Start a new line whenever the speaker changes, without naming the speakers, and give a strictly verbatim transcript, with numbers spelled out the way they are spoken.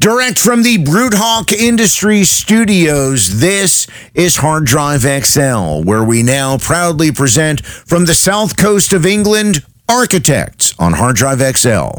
Direct from the Broodhawk Industries studios, this is Hard Drive X L, where we now proudly present from the south coast of England, Architects on Hard Drive X L.